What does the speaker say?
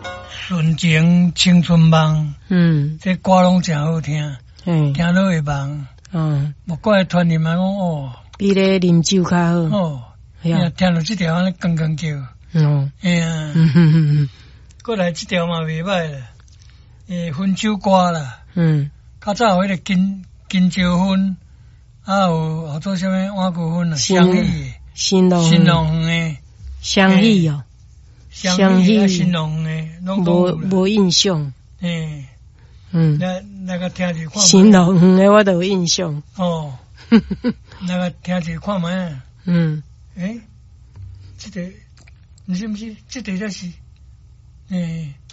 纯情青春梦，这歌拢真好听，听落会梦。莫怪团员嘛讲哦， 比咧啉酒较好。 哦，听到这条安尼刚刚叫。哎呀，过来这条嘛袂歹啦，分手歌啦。较早有迄个金蕉分，有做啥物碗骨分啊？相依，新农园诶， 相依哦。 相依新农诶， 无印象。 那个听者看。 新农园诶，我都有印象。 哦，那个听者看卖。这个，你是不是？这个才是，